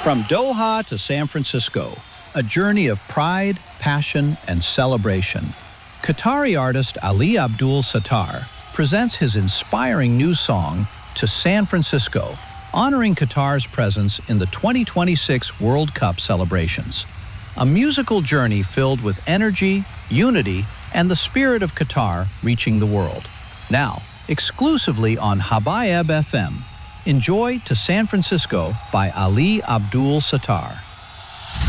From Doha to San Francisco, a journey of pride, passion, and celebration. Qatari artist Ali Abdul Sattar presents his inspiring new song, To San Francisco, honoring Qatar's presence in the 2026 World Cup celebrations. A musical journey filled with energy, unity, and the spirit of Qatar reaching the world. Now, exclusively on Habayeb FM, enjoy To San Francisco by Ali Abdul Sattar.